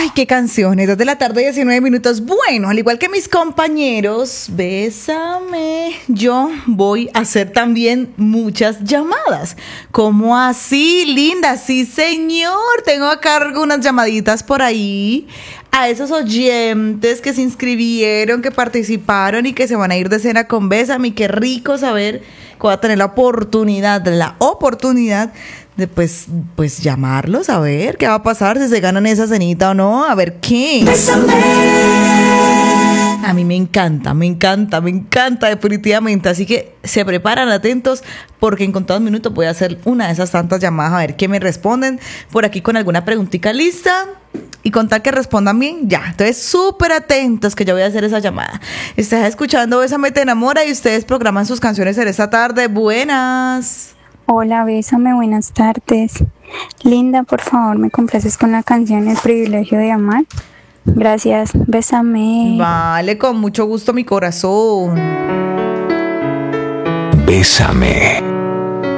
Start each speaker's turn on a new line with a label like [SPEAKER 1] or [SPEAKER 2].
[SPEAKER 1] qué canciones, 2 de la tarde, 19 minutos. Bueno, al igual que mis compañeros, bésame, yo voy a hacer también muchas llamadas. ¿Cómo así, linda? Sí, señor, tengo a cargo unas llamaditas por ahí a esos oyentes que se inscribieron, que participaron y que se van a ir de cena con Bésame. Qué rico saber que voy a tener la oportunidad de pues llamarlos a ver qué va a pasar, si se ganan esa cenita o no, a ver qué. Bésame. A mí me encanta, definitivamente. Así que se preparan, atentos, porque en contados minutos voy a hacer una de esas tantas llamadas a ver qué me responden. Por aquí con alguna preguntita lista y con tal que respondan bien, ya. Entonces, súper atentos que yo voy a hacer esa llamada. Estás escuchando Bésame Te Enamora y ustedes programan sus canciones en esta tarde. Buenas.
[SPEAKER 2] Hola, Bésame, buenas tardes. Linda, por favor, ¿me complaces con la canción El Privilegio de Amar? Gracias, bésame.
[SPEAKER 1] Vale, con mucho gusto, mi corazón.
[SPEAKER 3] Bésame.